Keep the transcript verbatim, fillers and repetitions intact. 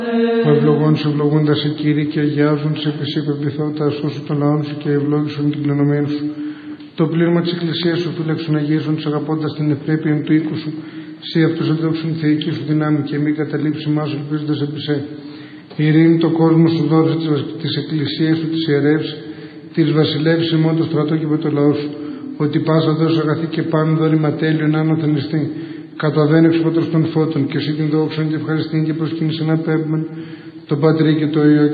Ο ευλογών σου ευλογούντας σε Κύριε και αγιάζουν σε επισύπεπιθότητα όσο των λαών σου και ευλόγησον την κληρονομία σου. Το πλήρωμα της Εκκλησίας σου φύλαξον αγίασον τους αγαπώντας την ευπρέπεια του οίκου σου. Σε αυτούς εδόξουν θεϊκή σου δυνάμει και μη καταλήψει μας ελπίζοντας επί σε. Η ειρήνη το κόσμο σου δόξα της Εκκλησίας σου, της ιερεύς, της βασιλεύς ημών το στρατό και με το λαό σου. Ότι πάσα δώσει αγαθή και πάνω δώρημα τέλειον άνωθεν ιστή. Καταβαίνει εξ πατρός των φώτων και εσύ την δόξαν και ευχαριστήν και προσκύνησαν απέμπμεν το Πατρί και το Υιό